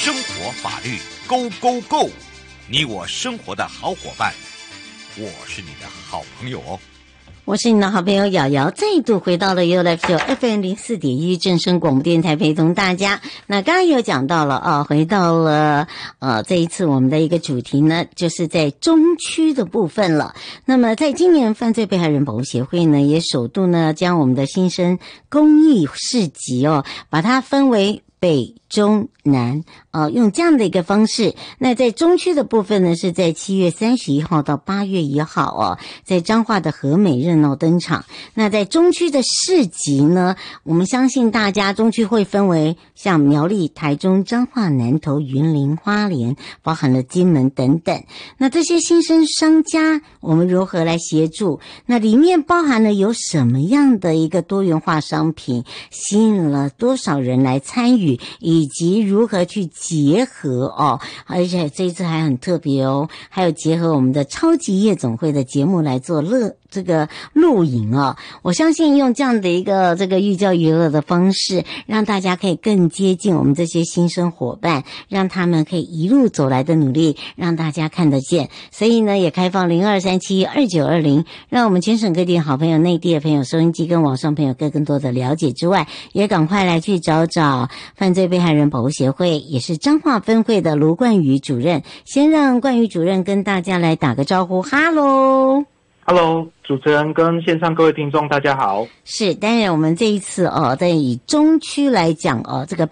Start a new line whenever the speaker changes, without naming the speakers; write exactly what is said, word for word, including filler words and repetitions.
生活法律 Go Go Go， 你我生活的好伙伴，我是你的好朋友哦。
我是你的好朋友瑶瑶，再度回到了 U Life Show F M 零四点一正声广播电台，陪同大家。那刚刚有讲到了啊，回到了呃这一次我们的一个主题呢，就是在中区的部分了。那么在今年犯罪被害人保护协会呢，也首度呢将我们的新生公益市集哦，把它分为北中南，呃，用这样的一个方式。那在中区的部分呢，是在七月三十一号到八月一号哦，在彰化的和美热闹登场。那在中区的市集呢，我们相信大家中区会分为像苗栗、台中、彰化、南投、云林、花莲，包含了金门等等。那这些新生商家，我们如何来协助？那里面包含了有什么样的一个多元化商品，吸引了多少人来参与？以及如何去结合哦，而且这一次还很特别哦，还有结合我们的超级夜总会的节目来做乐这个录影哦。我相信用这样的一个这个寓教于乐的方式，让大家可以更接近我们这些新生伙伴，让他们可以一路走来的努力让大家看得见。所以呢，也开放零二三七二九二零，让我们全省各地的好朋友、内地的朋友、收音机跟网上朋友更更多的了解之外，也赶快来去找找犯罪被害人保护协会，也是彰化分会的卢冠宇主任。先让冠宇主任跟大家来打个招呼。哈喽
Hello， 主持人跟线上各位听众，大家好。
是，当然我们这一次哦，在以中区来讲哦，这个